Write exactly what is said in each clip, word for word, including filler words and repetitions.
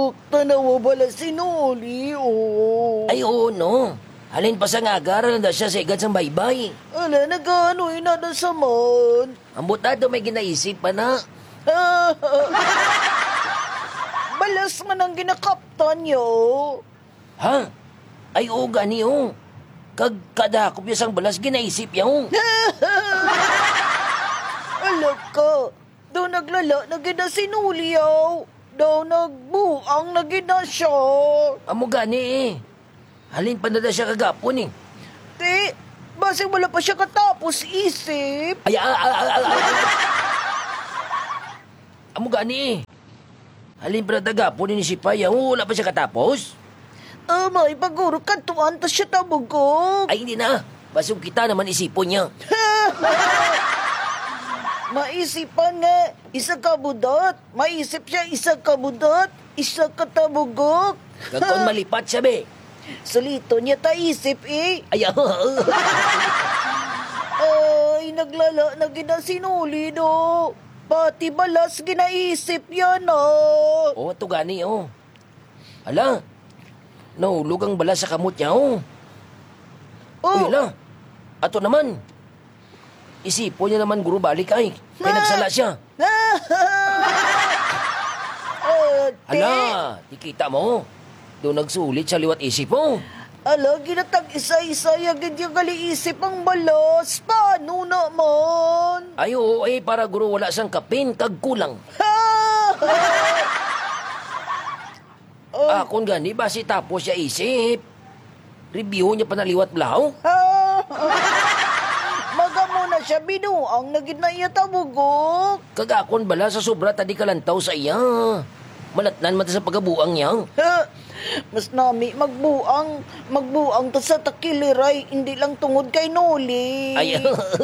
tanawa bala sinuli, oh. Ay, oo, no. Halin pa sa ngagaral na siya sa igad sa baybay. Ala, nagano'y na na saman. Ang butado may ginaisip pa na. Balas man ang ginakaptan niyo. Ha? Ay, oo, gani, oh. Kag kadakop yung sang balas ginaisip yung. Ala ka, daw naglala na gina sinuli, yaw. Daw nagbuang na gina siya. Amo gani, eh. Halin pa na na siya kagapon, eh. Te, basing wala pa siya katapos isip. Ay, ay, ay, ay, ay, ay. Amo gani, eh. Halin pa na tagapon ni si Paya, wala pa siya katapos. Ah, may paguro kantuan ta siya tabugog. Ay, hindi na. Basong kita naman isipon niya. Maisipan nga, isa ka budot. Maisip siya, isa ka budot. Isa ka tabugog. Kagkon malipat siya, be. Salito niya ta isip, eh. Ay, Ay, naglala na ginasinuli, do. Pati balas ginaisip yan, oh. Oo, ito gani, oh. Hala, nahulog ang bala sa kamot niya, oh. Oh. Uy, hala, ato naman. Isipon niya naman, guro, balik ay. May nagsala siya. Oh, te. Hala, ikita mo. Doon nagsulit sa liwat isip mo. Ala, ginatag isa-isa yagid yung gali-isip ang balas. Paano naman? Ay, oo, eh, para guro wala sang kapin, kag kulang. Oh. Akon gani, basi tapos siya isip. Review niya pa na liwat blaw. Maga mo na siya binuang nagid na iya tabugok. Kagakon bala sa sobra tadi kalantaw sa iya. Malatnan mata sa pagabuang niya. Mas nami magbuang, magbuang ta sa takiliray, hindi lang tungod kay Noli. Ay,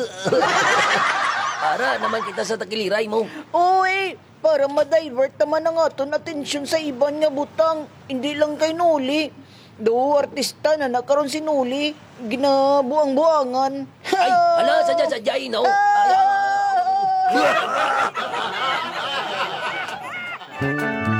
para naman kita sa takiliray mo. Uy, para ma-divert naman ang aton atensyon sa iban nga butang, hindi lang kay Noli. Do artista na nakaroon si Noli, ginabuang-buangan. Ay, ala, sadya-sadya, no? Ay, ah.